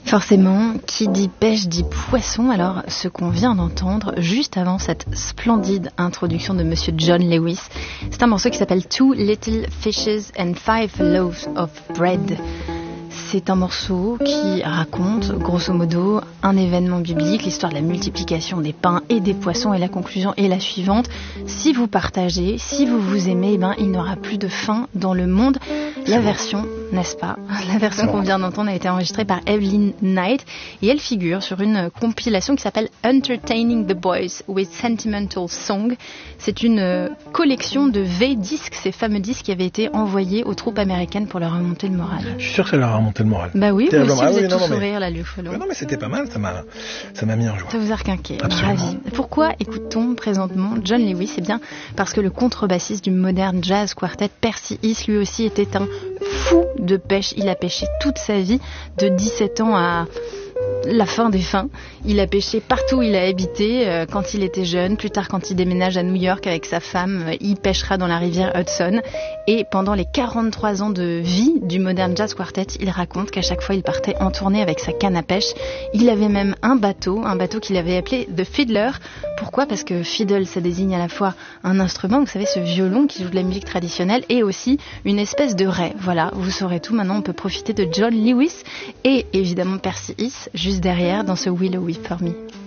Forcément, qui dit pêche dit poisson. Alors, ce qu'on vient d'entendre juste avant cette splendide introduction de Monsieur John Lewis, c'est un morceau qui s'appelle Two Little Fishes and Five Loaves of Bread. C'est un morceau qui raconte, grosso modo, un événement biblique, l'histoire de la multiplication des pains et des poissons, et la conclusion est la suivante. Si vous partagez, si vous vous aimez, il n'y aura plus de faim dans le monde. La version, n'est-ce pas? La version qu'on vient d'entendre a été enregistrée par Evelyn Knight et elle figure sur une compilation qui s'appelle Entertaining the Boys with Sentimental Song. C'est une collection de V-disques, ces fameux disques qui avaient été envoyés aux troupes américaines pour leur remonter le moral. Je suis sûr que ça leur a remonté le moral. Bah oui, vous aussi, vous êtes tous sourire là, Luc Follo. Non mais c'était pas mal, ça m'a mis en joie. Ça vous a requinqué, absolument. Ravi. Pourquoi écoute-t-on présentement John Lewis? Eh bien, parce que le contrebassiste du Modern Jazz Quartet, Percy Heath, lui aussi était un fou de pêche. Il a pêché toute sa vie, de 17 ans à la fin des fins. Il a pêché partout où il a habité, quand il était jeune. Plus tard, quand il déménage à New York avec sa femme, il pêchera dans la rivière Hudson. Et pendant les 43 ans de vie du Modern Jazz Quartet, il raconte qu'à chaque fois, il partait en tournée avec sa canne à pêche. Il avait même un bateau qu'il avait appelé The Fiddler. Pourquoi? Parce que fiddle, ça désigne à la fois un instrument, vous savez, ce violon qui joue de la musique traditionnelle, et aussi une espèce de raie. Voilà, vous saurez tout. Maintenant, on peut profiter de John Lewis et évidemment Percy Heath juste derrière dans ce Willow Weep for Me.